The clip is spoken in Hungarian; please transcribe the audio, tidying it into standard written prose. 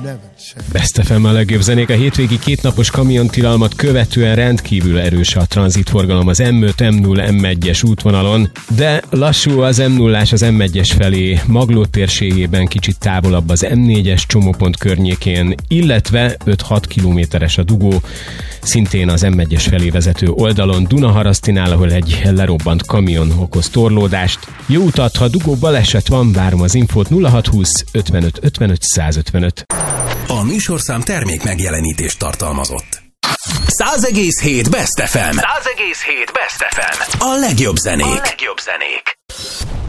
Best FM a legjobb zenék. A hétvégi kétnapos kamiontilalmat követően rendkívül erős a tranzitforgalom az M5, M0, M1-es útvonalon, de lassú az M0-ás az M1-es felé, Magló térségében kicsit távolabb az M4-es csomópont környékén, illetve 5-6 kilométeres a dugó, szintén az M1-es felé vezető oldalon, Dunaharasztinál, ahol egy lerobbant kamion okoz torlódást. Jó utat, ha dugó baleset van, várom az infót 0620 55 55 155. A műsorszám termék megjelenítést tartalmazott. 100,7 Best FM. 100,7 Best FM. A legjobb zenék.